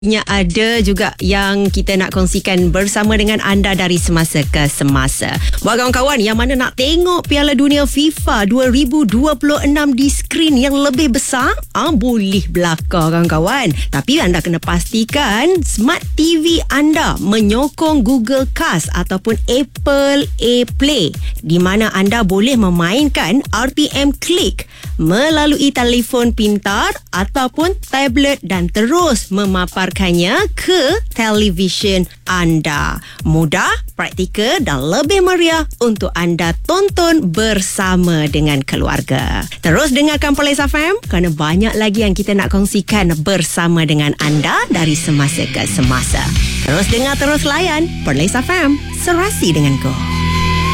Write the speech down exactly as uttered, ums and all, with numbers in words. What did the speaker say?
Nya ada juga yang kita nak kongsikan bersama dengan anda dari semasa ke semasa. Buat kawan-kawan yang mana nak tengok Piala Dunia FIFA dua ribu dua puluh enam di skrin yang lebih besar, ah, boleh belakang kawan-kawan. Tapi anda kena pastikan Smart T V anda menyokong Google Cast ataupun Apple AirPlay, di mana anda boleh memainkan R T M Click melalui telefon pintar ataupun tablet dan terus memaparkannya ke televisyen anda. Mudah, praktikal dan lebih meriah untuk anda tonton bersama dengan keluarga. Terus dengarkan Perlis F M kerana banyak lagi yang kita nak kongsikan bersama dengan anda dari semasa ke semasa. Terus dengar, terus layan Perlis F M, serasi dengan Go.